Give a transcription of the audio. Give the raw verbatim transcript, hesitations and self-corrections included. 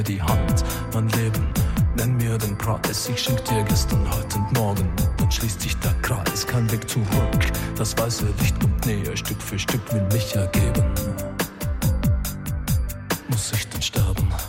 die Hand, mein Leben, nenn mir den Preis. Ich schenk dir gestern, heute und morgen, dann schließt sich der Kreis. Kein Weg zurück, das weiße Licht kommt näher, Stück für Stück will mich ergeben.